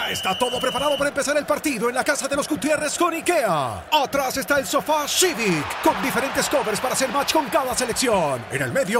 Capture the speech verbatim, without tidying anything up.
Ya está todo preparado para empezar el partido en la casa de los Gutiérrez con IKEA. Atrás está el sofá Civic, con diferentes covers para hacer match con cada selección. En el medio,